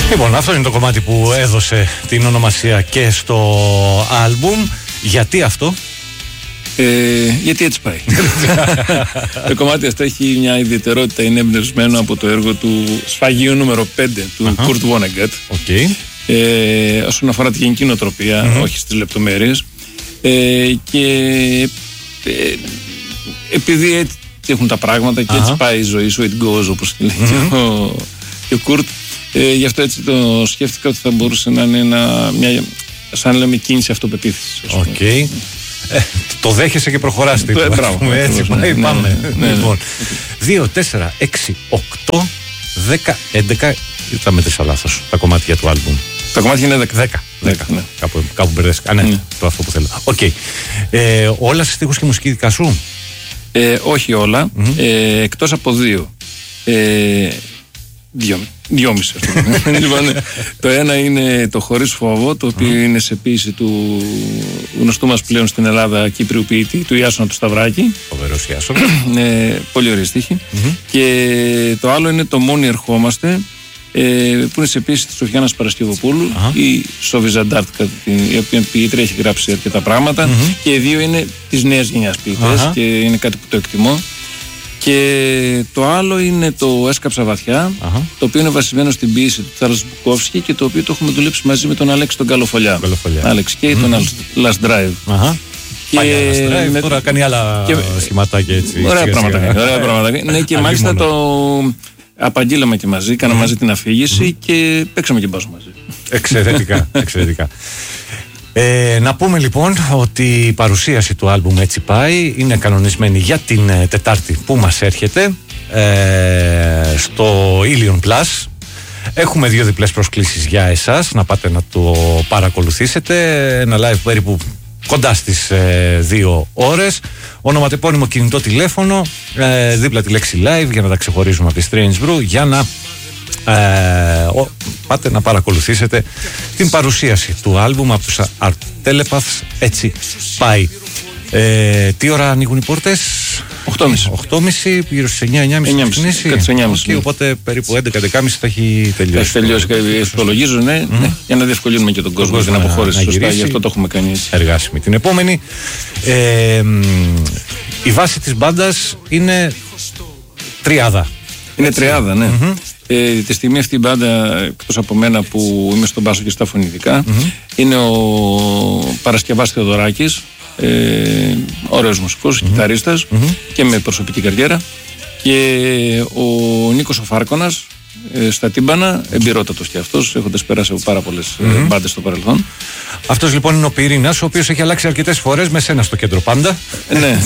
Λοιπόν, αυτό είναι το κομμάτι που έδωσε την ονομασία και στο άλμπουμ. Γιατί αυτό? Γιατί έτσι πάει. Το κομμάτι αυτό έχει μια ιδιαιτερότητα, είναι εμπνευσμένο από το έργο του σφαγείου νούμερο 5 του Kurt Vonnegut. Όσον αφορά τη γενική νοοτροπία, όχι στις λεπτομέρειες. Και επειδή έτσι έχουν τα πράγματα και έτσι πάει η ζωή, so it goes, όπως λέει και ο Kurt, γι' αυτό έτσι το σκέφτηκα ότι θα μπορούσε να είναι μια, σαν λέμε, κίνηση αυτοπεποίθησης. Το δέχεσαι και προχωράς. Έτσι πάει, πάμε. 2, 4, 6, 8, 10, 11. Τα μέτρησα λάθος τα κομμάτια του άλμπουμ. Τα κομμάτια είναι 10. Κάπου μπερδέστηκα. Ναι, το αυτό που θέλω. Όλα σε στίχους και μουσική δικά σου? Όχι όλα, εκτός από 2. 2,5. Λοιπόν, το ένα είναι το Χωρίς φόβο, το οποίο είναι σε ποίηση του γνωστού μας πλέον στην Ελλάδα Κύπριου ποιητή, του Ιάσονα του Σταυράκη. Φοβερός Ιάσονα. Πολύ ωραία στίχη. Και το άλλο είναι το Μόνοι ερχόμαστε, που είναι σε ποίηση της Σοφιάνας Παρασκευοπούλου, η Σόβη Ζαντάρτ, η οποία ποιήτρια έχει γράψει αρκετά πράγματα. Και οι δύο είναι της νέας γενιάς ποιητές και είναι κάτι που το εκτιμώ. Και το άλλο είναι το Έσκαψα βαθιά, το οποίο είναι βασισμένο στην ποίηση του Τσάρλς Μπουκόφσκι και το οποίο το έχουμε δουλέψει μαζί με τον Αλέξη τον Καλοφολιά. Άλεξ και τον Last Drive. Παλιά Last Drive, τώρα κάνει άλλα σχηματάκια έτσι. Ωραία πράγματα. Ναι, και μάλιστα το απαγγείλαμε και μαζί, κάναμε μαζί την αφήγηση και παίξαμε και μπάσο μαζί. Εξαιρετικά. Να πούμε λοιπόν ότι η παρουσίαση του άλμπουμ Έτσι πάει είναι κανονισμένη για την Τετάρτη που μας έρχεται στο Ilion Plus. Έχουμε 2 διπλές προσκλήσεις για εσάς να πάτε να το παρακολουθήσετε. Ένα live περίπου κοντά στις 2 ώρες. Ονοματεπώνυμο κινητό τηλέφωνο, δίπλα τη λέξη live για να τα ξεχωρίζουμε από τη Strange Brew, για να πάτε να παρακολουθήσετε την παρουσίαση του άλμπουμ από τους Art Telepaths. Έτσι πάει. Τι ώρα ανοίγουν οι πόρτες? 8.30, γύρω στις 9.30. Οπότε περίπου 11.30 θα έχει τελειώσει. Έχει τελειώσει, υπολογίζω, για να διευκολύνουμε και τον κόσμο για να αποχώρησε σωστά. Γι' αυτό το έχουμε κάνει έτσι. Εργάσιμη. Την επόμενη, η βάση της μπάντας είναι τριάδα. Είναι τριάδα, ναι. Τη στιγμή αυτή η μπάντα, εκτός από μένα που είμαι στον μπάσο και στα φωνητικά, είναι ο Παρασκευάς Θεοδωράκης, ωραίος μουσικός, κιθαρίστας και με προσωπική καριέρα, και ο Νίκος ο Φάρκωνας στα τύμπανα, εμπειρότατος και αυτός, έχοντας περάσει από πάρα πολλές μπάντες στο παρελθόν. Αυτός λοιπόν είναι ο Πυρήνας, ο οποίος έχει αλλάξει αρκετές φορές, με σένα στο κέντρο πάντα. Ναι.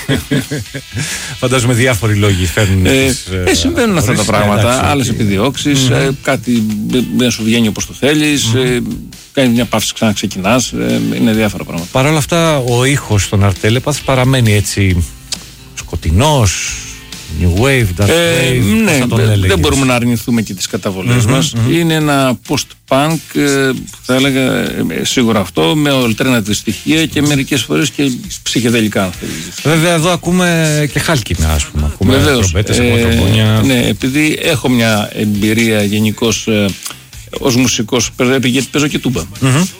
Φαντάζομαι διάφοροι λόγοι φέρνουν. Συμβαίνουν αυτά τα πράγματα. Άλλες επιδιώξεις, κάτι δεν σου βγαίνει όπως το θέλεις, κάνει μια παύση, ξαναξεκινάς. Είναι διάφορα πράγματα. Παρ' όλα αυτά, ο ήχος των Art Telepaths παραμένει έτσι σκοτεινός. New Wave, Dark Wave, ναι, δεν μπορούμε να αρνηθούμε και τις καταβολές μας. Είναι ένα post-punk, θα έλεγα, σίγουρα αυτό, με alternative στοιχεία και μερικές φορές και ψυχεδελικά. Βέβαια εδώ ακούμε και χάλκινα, ας πούμε. Ακούμε τρομπέτες, τρομπόνια. Ναι, επειδή έχω μια εμπειρία γενικώς ως μουσικός, γιατί παίζω και τούμπα.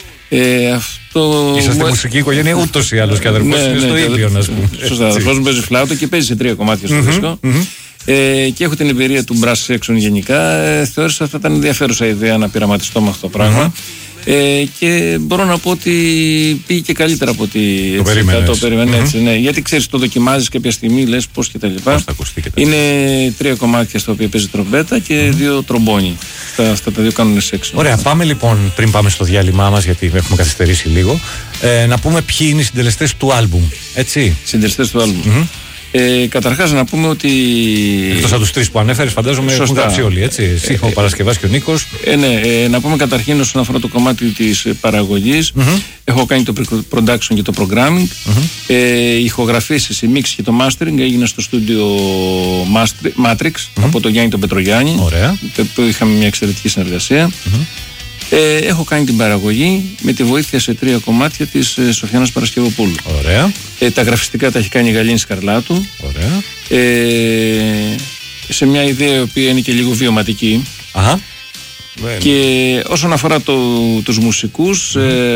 Είσαστε μουσική οικογένεια ούτως ή άλλως και αδερφός είναι στο Ilion, ας πούμε. Σωστά, αδερφός μου παίζει φλάουτο και παίζει σε 3 κομμάτια στο δίσκο. Και έχω την εμπειρία του brass section γενικά. Θεώρησα ότι θα ήταν ενδιαφέρουσα ιδέα να πειραματιστώ με αυτό το πράγμα. Και μπορώ να πω ότι πήγε και καλύτερα από ότι το περίμενε. Έτσι, ναι. Γιατί ξέρεις, το δοκιμάζεις κάποια στιγμή, λες πώς και τα λοιπά. Είναι 3 κομμάτια στα οποία παίζει τρομπέτα και 2 τρομπόνι. Αυτά τα 2 κάνουν section. Ωραία, πάμε λοιπόν, πριν πάμε στο διάλειμμά μας, γιατί έχουμε καθυστερήσει λίγο, να πούμε ποιοι είναι οι συντελεστές του άλμπουμ. Έτσι. Συντελεστές του άλμπουμ. Καταρχάς να πούμε ότι. Εκτός από τους 3 που ανέφερες, φαντάζομαι έχουν γράψει όλοι, έτσι. Εσύ, ο Παρασκευάς και ο Νίκος. Να πούμε καταρχήν όσον αφορά το κομμάτι της παραγωγής. Έχω κάνει το production και το programming. Οι ηχογραφήσεις, η mix και το mastering έγινε στο στούντιο Matrix από τον Γιάννη τον Πετρογιάννη. Ωραία. Που είχαμε μια εξαιρετική συνεργασία. Έχω κάνει την παραγωγή με τη βοήθεια σε 3 κομμάτια της Σοφιάνας Παρασκευοπούλου. Ωραία. Τα γραφιστικά τα έχει κάνει η Γαλήνη Σκαρλάτου. Ωραία. Σε μια ιδέα η οποία είναι και λίγο βιωματική. Και όσον αφορά τους μουσικούς,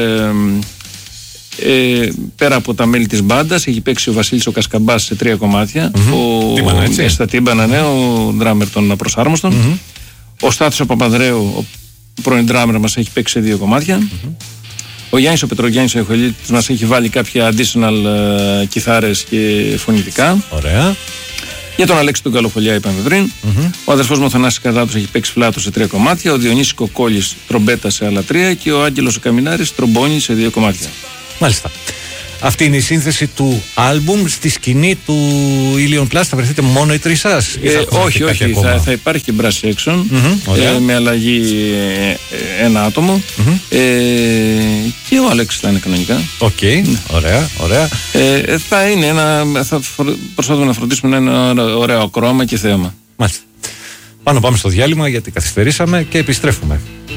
πέρα από τα μέλη της μπάντας, έχει παίξει ο Βασίλης ο Κασκαμπάς σε 3 κομμάτια. Στα τύμπανα, ναι, ο ντράμερ των Απροσάρμοστων. Ο Στάθης ο Παπανδρέου, ο πρώην ντράμερ μας, έχει παίξει σε 2 κομμάτια. Ο Γιάννης ο Πετρογιάννης ο Εχολίτης μας έχει βάλει κάποια additional κιθάρες και φωνητικά. Ωραία. Για τον Αλέξη τον Καλοφολιά είπαμε πριν. Ο αδερφός μου ο Θανάσης Καδάτος έχει παίξει φλάουτο σε 3 κομμάτια. Ο Διονύσης Κοκόλης τρομπέτα σε άλλα 3. Και ο Άγγελος ο Καμινάρης τρομπόνι σε 2 κομμάτια. Μάλιστα. Αυτή είναι η σύνθεση του άλμπουμ. Στη σκηνή του Ilion Plus θα βρεθείτε μόνο οι 3 σας? Όχι. Θα υπάρχει και brass section με αλλαγή 1 άτομο. Και ο Αλέξης θα είναι κανονικά. Οκ, ωραία. Θα προσπαθούμε να φροντίσουμε ένα ωραίο κρόμα και θέαμα. Μάλιστα. Πάμε στο διάλειμμα γιατί καθυστερήσαμε και επιστρέφουμε.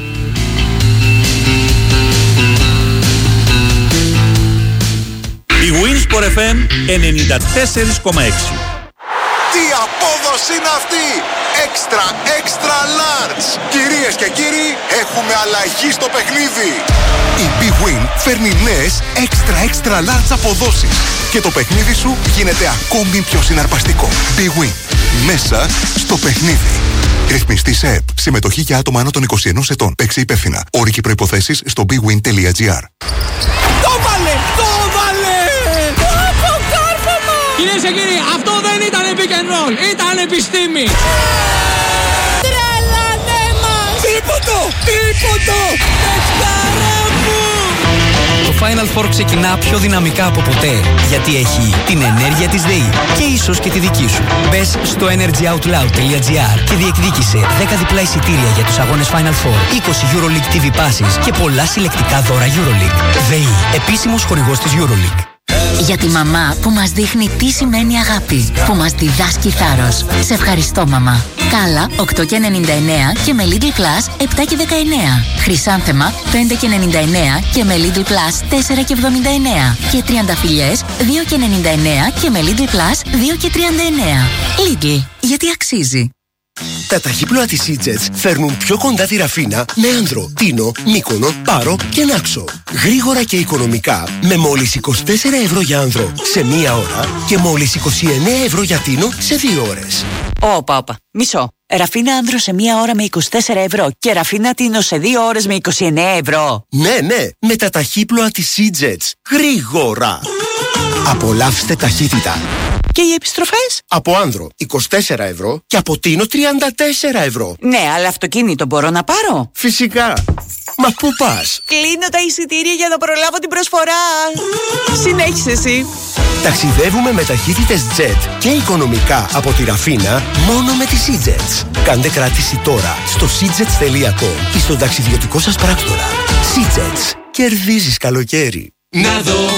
Η Winsport FM 94,6. Τι απόδοση είναι αυτή! Extra large! Κυρίες και κύριοι, έχουμε αλλαγή στο παιχνίδι! Η Big Win φέρνει νέες extra large αποδόσεις και το παιχνίδι σου γίνεται ακόμη πιο συναρπαστικό. Big Win. Μέσα στο παιχνίδι. Ρυθμιστή σε ΕΠ. Συμμετοχή για άτομα άνω των 21 ετών. Παίξε υπεύθυνα. Όροι και προϋποθέσεις στο bigwin.gr. Κυρίες και κύριοι, αυτό δεν ήταν pick and roll, ήταν επιστήμη. Τρελάνε μας! Τίποτο! Τεσκάρα μου! Το Final Four ξεκινά πιο δυναμικά από ποτέ, γιατί έχει την ενέργεια της ΔΕΗ και ίσως και τη δική σου. Μπες στο energyoutloud.gr και διεκδίκησε 10 διπλά εισιτήρια για τους αγώνες Final Four, 20 EuroLeague TV passes και πολλά συλλεκτικά δώρα EuroLeague. ΔΕΗ, επίσημος χορηγός της EuroLeague. Για τη μαμά που μας δείχνει τι σημαίνει αγάπη, που μας διδάσκει θάρρος. Σε ευχαριστώ, μαμά. Κάλα 8,99 και με Lidl Plus 7,19. Χρυσάνθεμα 5,99 και με Lidl Plus 4,79. Και τριανταφυλλιές 2,99 και με Lidl Plus 2,39. Lidl, γιατί αξίζει. Τα ταχύπλοα της Eatjets φέρνουν πιο κοντά τη Ραφίνα με Άνδρο, Τίνο, Μύκονο, Πάρο και Νάξο. Γρήγορα και οικονομικά με μόλις 24 ευρώ για Άνδρο σε 1 ώρα και μόλις 29 ευρώ για Τίνο σε 2 ώρες. Όπα, μισό. Ραφίνα Άνδρο σε 1 ώρα με 24 ευρώ και Ραφίνα Τίνο σε 2 ώρες με 29 ευρώ. Ναι, με τα ταχύπλοα της Eatjets. Γρήγορα. Απολαύστε ταχύτητα. Και οι επιστροφές? Από Άνδρο 24 ευρώ και από Τίνο 34 ευρώ. Ναι, αλλά αυτοκίνητο μπορώ να πάρω? Φυσικά. Μα πού πας? Κλείνω τα εισιτήρια για να προλάβω την προσφορά. Συνέχισε εσύ. Ταξιδεύουμε με ταχύτητες jet και οικονομικά από τη Ραφίνα μόνο με τις Eatjets. Κάντε κράτηση τώρα στο seatjets.com ή στον ταξιδιωτικό σας πράκτορα. Eatjets. Κερδίζεις καλοκαίρι. Να δω